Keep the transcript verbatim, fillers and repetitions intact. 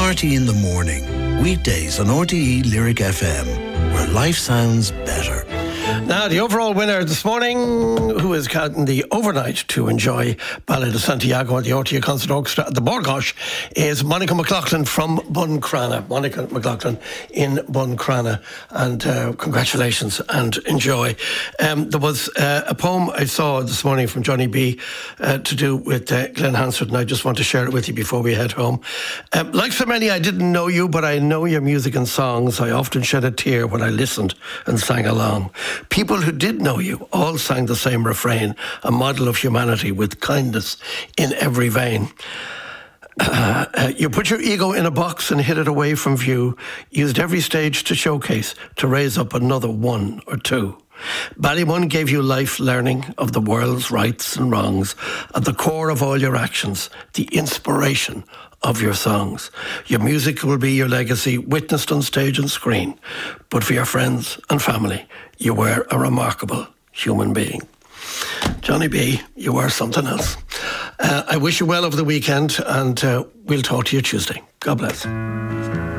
Party in the Morning, weekdays on R T E Lyric F M, where life sounds better. Now, the overall winner this morning, who is counting the overnight to enjoy Ballet de Santiago at the O T A Concert Orchestra at the Borgosh, is Monica McLaughlin from Buncrana. Monica McLaughlin in Buncrana. And uh, congratulations and enjoy. Um, there was uh, a poem I saw this morning from Johnny B uh, to do with uh, Glenn Hansard, and I just want to share it with you before we head home. Um, like so many, I didn't know you, but I know your music and songs. I often shed a tear when I listened and sang along. People who did know you all sang the same refrain, a model of humanity with kindness in every vein. Uh, uh, you put your ego in a box and hid it away from view, used every stage to showcase, to raise up another one or two. Ballymun gave you life learning of the world's rights and wrongs, at the core of all your actions, the inspiration of your songs. Your music will be your legacy, witnessed on stage and screen. But for your friends and family, you were a remarkable human being. Johnny B, you are something else. Uh, I wish you well over the weekend, and uh, we'll talk to you Tuesday. God bless.